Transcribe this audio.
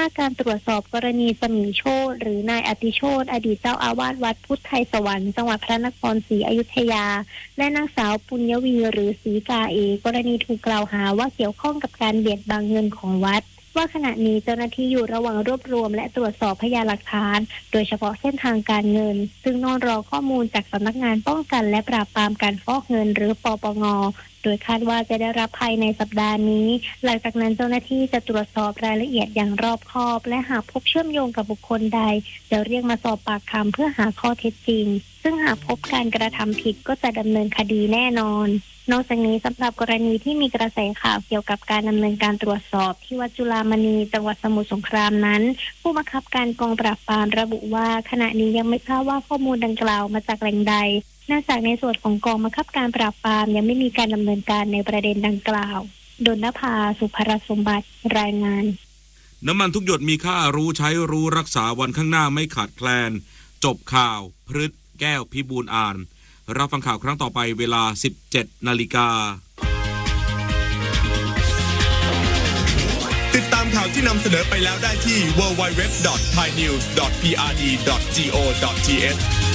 การตรวจสอบกรณีสมิงโชติหรือนายอติโชติอดีตเจ้าอาวาสวัดพุทธไทยสวรรค์จังหวัดพระนครศรีอยุธยาและนางสาวปุญญวีหรือศรีกาเอกรณีถูกกล่าวหาว่าเกี่ยวข้องกับการเบียดบังเงินของวัดว่าขณะนี้เจ้าหน้าที่อยู่ระหว่างรวบรวมและตรวจสอบพยานหลักฐานโดยเฉพาะเส้นทางการเงินซึ่งนอนรอข้อมูลจากสำนักงานป้องกันและปราบปรามการฟอกเงินหรือปปง.โดยคาดว่าจะได้รับภายในสัปดาห์นี้หลังจากนั้นเจ้าหน้าที่จะตรวจสอบรายละเอียดอย่างรอบคอบและหากพบเชื่อมโยงกับบุคคลใดจะเรียกมาสอบปากคำเพื่อหาข้อเท็จจริงซึ่งหากพบการกระทำผิดก็จะดำเนินคดีแน่นอนนอกจากนี้สำหรับกรณีที่มีกระแสข่าวเกี่ยวกับการดำเนินการตรวจสอบที่วัดจุฬามณีจังหวัดสมุทรสงครามนั้นผู้บังคับการกองปราบปรามระบุว่าขณะนี้ยังไม่ทราบว่าข้อมูลดังกล่าวมาจากแหล่งใดเนื่องจากในส่วนของกองบังคับการปราบปรามยังไม่มีการดำเนินการในประเด็นดังกล่าวดลนภาสุภรสมบัติรายงานน้ำมันทุกหยดมีค่ารู้ใช้รู้รักษาวันข้างหน้าไม่ขาดแคลนจบข่าวพฤทธิ์แก้วพิบูลอ่านรับฟังข่าวครั้งต่อไปเวลา 17 นาฬิกาติดตามข่าวที่นำเสนอไปแล้วได้ที่ www.thainews.prd.go.th